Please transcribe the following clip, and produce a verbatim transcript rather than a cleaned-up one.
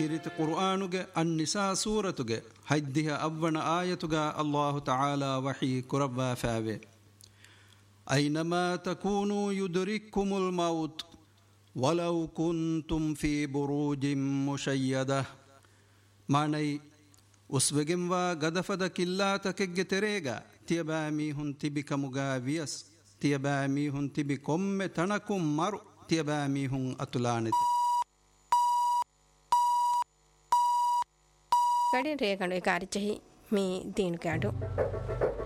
ಹಿರಿತ ಕುರ್ಆನುಗೆ ಅನ್ನಿಸಾ ಸೂರತುಗೆ ಹದ್ದಿಹ ಅವ್ವಣ ಆಯತುಗ ಅಲ್ಲಾಹು ತಆಲಾ ವಹಿ ಕುರವ್ವ ಫಾವೆ ಐನಮಾ ತಕೂನು ಯುದ್ರಿಕ್ಕುಮುಲ್ mouth ವಲೌ ಕುಂತುಂ fee ಬುರೂಜಿಂ ಮುಶಯ್ಯದ ಮಾನೈ ಉಸ್ವೆಗೆಂವ ಗದಫದ ಕಿಲ್ಲಾತಕೆಗ್ಗೆ ತೆರೇಗ ತಿಯಬಾಮಿ ಹುಂತಿಬಿ ಕಮುಗಾವಿಯಸ್ ತಿಯಬಾಮಿ ಹುಂತಿಬಿ ಕೊಮ್ಮೆ ತಣಕುಂ ಮರು ತಿಯಬಾಮಿ ಹುಂ ಅತುಲಾನಿತೆ ಗಡಿನ್ ರೇಗಂಡು ಏಕ ಅರಿಚಹಿ ಮೀ ದೀನು ಕ್ಯಾಡು